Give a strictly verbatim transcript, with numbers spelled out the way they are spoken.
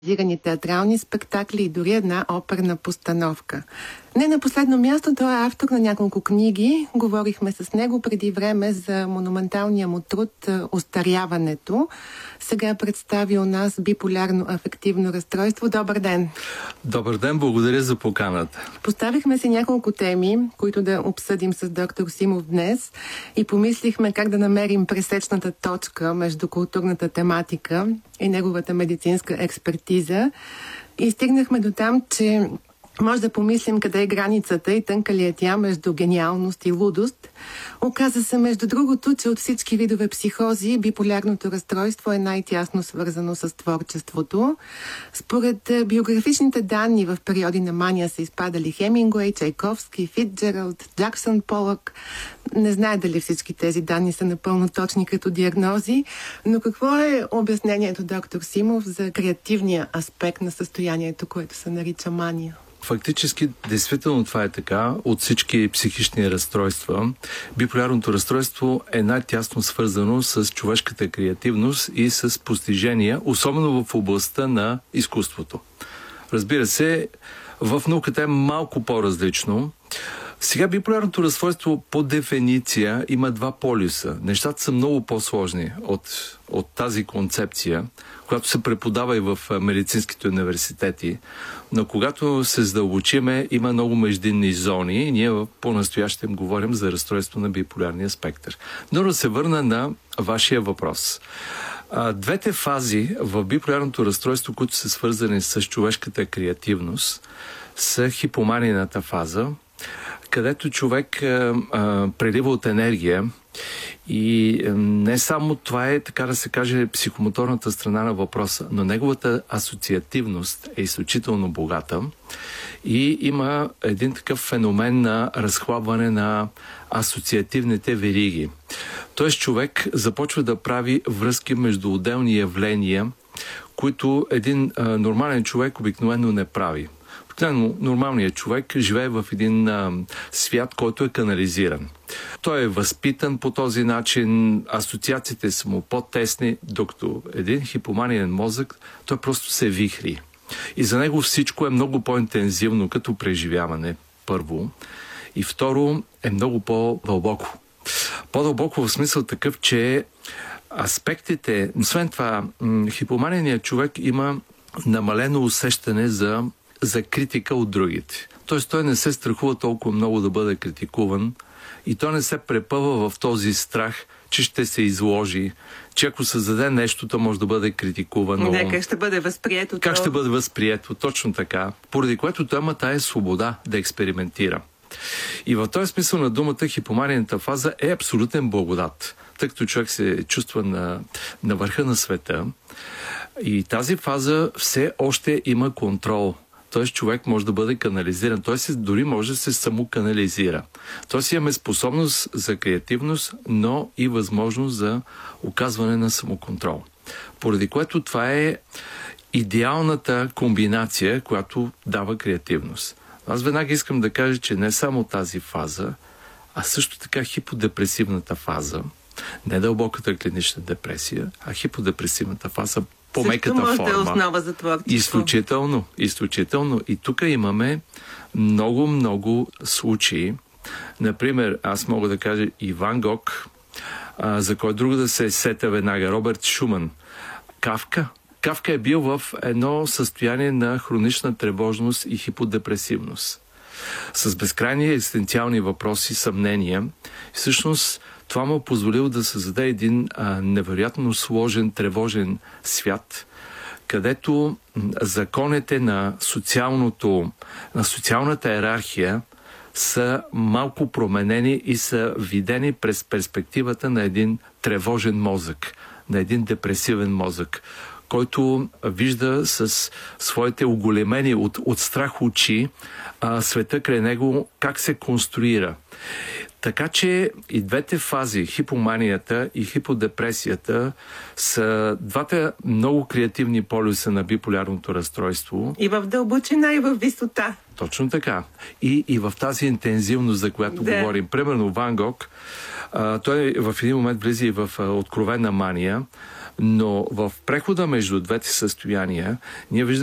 театрални спектакли и дори една оперна постановка. Не на последно място, той е автор на няколко книги. Говорихме с него преди време за монументалния му труд "Остаряването". Сега представи у нас биполярно афективно разстройство. Добър ден! Добър ден, благодаря за поканата. Поставихме си няколко теми, които да обсъдим с доктор Симов днес и помислихме как да намерим пресечната точка между културната тематика и неговата медицинска експертиза. И стигнахме до там, че може да помислим къде е границата и тънка ли е тя между гениалност и лудост. Оказа се, между другото, че от всички видове психози биполярното разстройство е най-тясно свързано с творчеството. Според биографичните данни в периоди на мания са изпадали Хемингуей, Чайковски, Фицджералд, Джаксън Полък. Не знае дали всички тези данни са напълно точни като диагнози, но какво е обяснението, доктор Симов, за креативния аспект на състоянието, което се нарича мания? Фактически, действително това е така. От всички психични разстройства, биполярното разстройство е най-тясно свързано с човешката креативност и с постижения, особено в областта на изкуството. Разбира се, в науката е малко по-различно. Сега биполярното разстройство по дефиниция има два полюса. Нещата са много по-сложни от, от тази концепция, която се преподава и в медицинските университети. Но когато се задълбочиме, има много междинни зони и ние по-настоящем говорим за разстройство на биполярния спектър. Но да се върна на вашия въпрос. Двете фази в биполярното разстройство, които са свързани с човешката креативност, са хипоманийната фаза, където човек а, а, прелива от енергия и а, не само това е, така да се каже, психомоторната страна на въпроса, но неговата асоциативност е изключително богата и има един такъв феномен на разхлабване на асоциативните вериги. Тоест човек започва да прави връзки между отделни явления, които един а, нормален човек обикновено не прави. Нормалният човек живее в един а, свят, който е канализиран. Той е възпитан по този начин, асоциациите са му по-тесни, докато един хипоманиен мозък, той просто се вихри. И за него всичко е много по-интензивно като преживяване, първо. И второ, е много по-дълбоко. По-дълбоко в смисъл такъв, че аспектите, освен това, хипоманиеният човек има намалено усещане за за критика от другите. Тоест той не се страхува толкова много да бъде критикуван и той не се препъва в този страх, че ще се изложи, че ако създаде нещо, то може да бъде критикувано. Не, как ще бъде възприето? Как ще бъде възприето, точно така. Поради което той има тая свобода да експериментира. И в този смисъл на думата хипоманийната фаза е абсолютен благодат. Тъй като човек се чувства на, на върха на света и тази фаза все още има контрол. Т.е. човек може да бъде канализиран. Той се, дори може да се самоканализира. Тоест имаме способност за креативност, но и възможност за оказване на самоконтрол. Поради което това е идеалната комбинация, която дава креативност. Аз веднага искам да кажа, че не само тази фаза, а също така хиподепресивната фаза, не дълбоката клинична депресия, а хиподепресивната фаза, по-меката форма. Също може да е основа за творчество. Изключително, изключително. И тук имаме много-много случаи. Например, аз мога да кажа и Ван Гог, а, за кой друго да се сета веднага, Робърт Шуман. Кафка. Кафка е бил в едно състояние на хронична тревожност и хиподепресивност. С безкрайни екзистенциални въпроси, съмнения. Всъщност, това му е позволило да създаде един а, невероятно сложен, тревожен свят, където законите на социалното, на социалната иерархия са малко променени и са видени през перспективата на един тревожен мозък, на един депресивен мозък, който вижда с своите оголемени от, от страх очи а, света край него как се конструира. Така че и двете фази, хипоманията и хиподепресията, са двата много креативни полюса на биполярното разстройство. И в дълбочина, и в висота. Точно така. И, и в тази интензивност, за която да. говорим. Примерно Ван Гог, а, той в един момент влиза и в а, откровена мания, Но в прехода между двете състояния ние виждаме